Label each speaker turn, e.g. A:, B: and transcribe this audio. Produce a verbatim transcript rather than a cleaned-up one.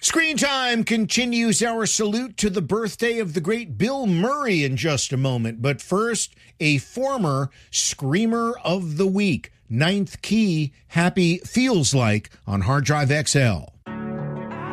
A: Screen Time continues our salute to the birthday of the great Bill Murray in just a moment. But first, a former Screamer of the Week. Ninth Key, Happy Feels Like on Hard Drive X L.